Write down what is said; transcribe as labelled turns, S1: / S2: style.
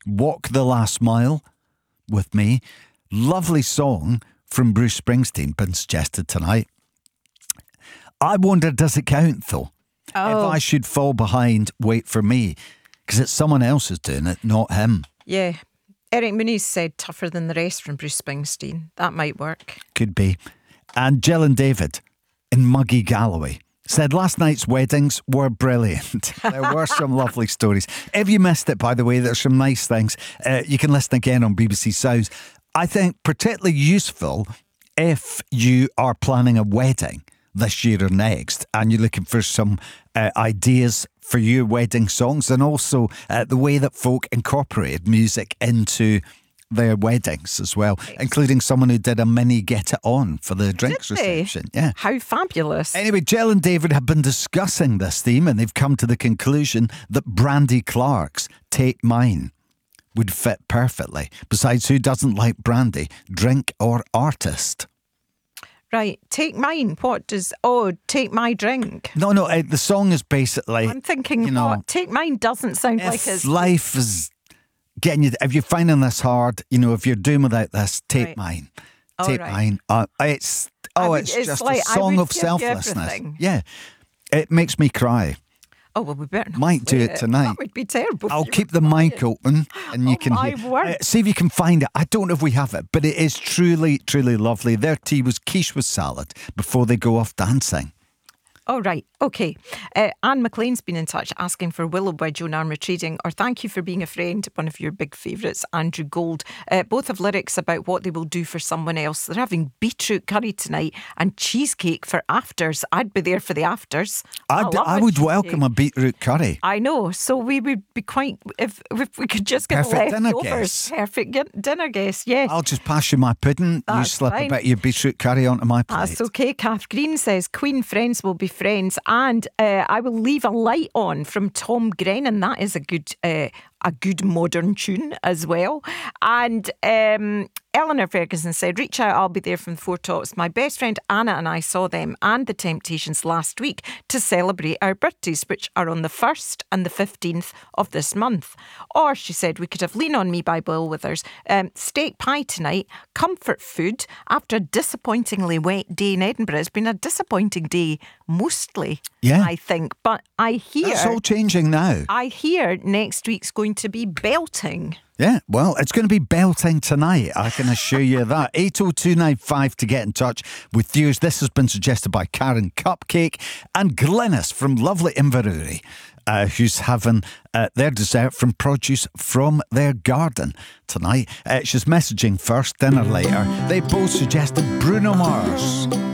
S1: Walk the Last Mile with me. Lovely song from Bruce Springsteen been suggested tonight. I wonder, does it count though? If I should fall behind, Wait for Me, because it's someone else who's doing it, not him.
S2: Yeah. Eric Mooney said Tougher Than the Rest from Bruce Springsteen. That might work.
S1: Could be. And Jill and David in Muggy Galloway said last night's weddings were brilliant. There were some lovely stories. If you missed it, by the way, there's some nice things. You can listen again on BBC Sounds. I think particularly useful if you are planning a wedding this year or next and you're looking for some ideas for your wedding songs, and also the way that folk incorporated music into their weddings as well, including someone who did a mini Get It On for the drinks reception. Yeah.
S2: How fabulous.
S1: Anyway, Jill and David have been discussing this theme and they've come to the conclusion that Brandy Clark's Take Mine would fit perfectly. Besides, who doesn't like brandy, drink or artist?
S2: Right, Take Mine. What does... Take My Drink.
S1: No, the song is basically...
S2: I'm thinking, Take Mine doesn't sound like
S1: if life is getting you... If you're finding this hard, if you're doing without this, take mine. Take mine. It's just
S2: like,
S1: a song of selflessness. Yeah. It makes me cry.
S2: Oh, well, we better not
S1: might do it tonight.
S2: That would be terrible.
S1: I'll keep the mic open and you can see if you can find it. I don't know if we have it, but it is truly, truly lovely. Their tea was quiche with salad before they go off dancing.
S2: Oh, right. Okay. Anne McLean's been in touch asking for Willow by Joan Armatrading, or Thank You for Being a Friend, one of your big favourites, Andrew Gold. Both have lyrics about what they will do for someone else. They're having beetroot curry tonight and cheesecake for afters. I'd be there for the afters.
S1: I would welcome a beetroot curry.
S2: I know. So we would be quite, if we could just get leftovers. Perfect dinner guest, yes.
S1: I'll just pass you my pudding. You slip a bit of your beetroot curry onto my plate.
S2: That's okay. Kath Green says Queen Friends will be friends, and I will leave a light on from Tom Grennan. That is a good modern tune as well. And Eleanor Ferguson said, reach out, I'll be there from the Four Tops. My best friend Anna and I saw them and the Temptations last week to celebrate our birthdays, which are on the 1st and the 15th of this month. Or, she said, we could have Lean On Me by Bill Withers, steak pie tonight, comfort food after a disappointingly wet day in Edinburgh. It's been a disappointing day mostly, I think. But I hear...
S1: It's all changing now.
S2: I hear next week's going to be belting.
S1: Yeah, well, it's going to be belting tonight, I can assure you that. 80295 to get in touch with yours. This has been suggested by Karen Cupcake and Glynis from lovely Inverurie, who's having their dessert from produce from their garden tonight. She's messaging first, dinner later. They both suggested Bruno Mars.